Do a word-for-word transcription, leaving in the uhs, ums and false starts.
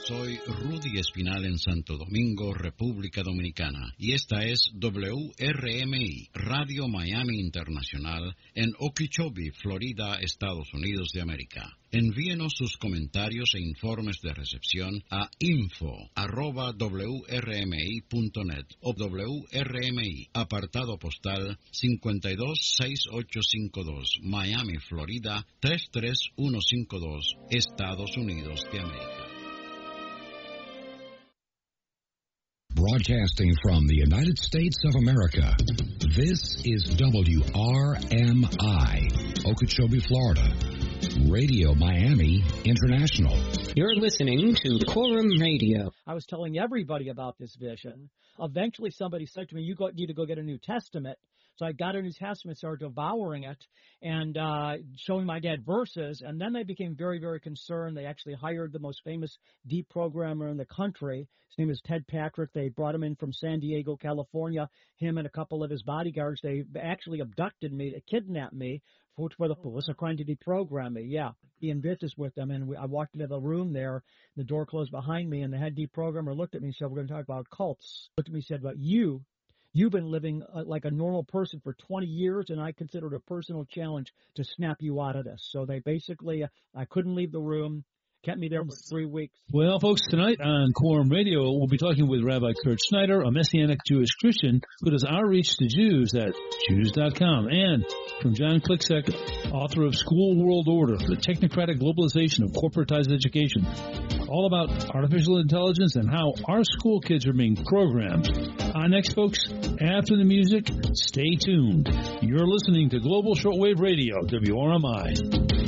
Soy Rudy Espinal en Santo Domingo, República Dominicana, y esta es W R M I, Radio Miami Internacional, en Okeechobee, Florida, Estados Unidos de América. Envíenos sus comentarios e informes de recepción a info arroba w r m i punto net o W R M I, apartado postal cinco dos seis ocho cinco dos, Miami, Florida tres tres uno cinco dos, Estados Unidos de América. Broadcasting from the United States of America, this is W R M I, Okeechobee, Florida, Radio Miami International. You're listening to Quorum Radio. I was telling everybody about this vision. Eventually somebody said to me, you go, need to go get a New Testament. So I got a New Testament, started devouring it, and uh, showing my dad verses, and then they became very, very concerned. They actually hired the most famous deprogrammer in the country. His name is Ted Patrick. They brought him in from San Diego, California, him and a couple of his bodyguards. They actually abducted me, kidnapped me, for, for the was trying to deprogram me. Yeah, he and Vitus with them, and we, I walked into the room there, the door closed behind me, and the head deprogrammer looked at me and said, we're going to talk about cults. Looked at me and said, but you... You've been living uh, like a normal person for twenty years, and I consider it a personal challenge to snap you out of this. So they basically, uh, I couldn't leave the room, kept me there for three weeks. Well, folks, tonight on Quorum Radio, we'll be talking with Rabbi Kurt Snyder, a Messianic Jewish Christian who does outreach to Jews at Jews dot com, and from John Kliczek, author of School World Order, the Technocratic Globalization of Corporatized Education, all about artificial intelligence and how our school kids are being programmed. Uh, next, folks, after the music, stay tuned. You're listening to Global Shortwave Radio, W R M I.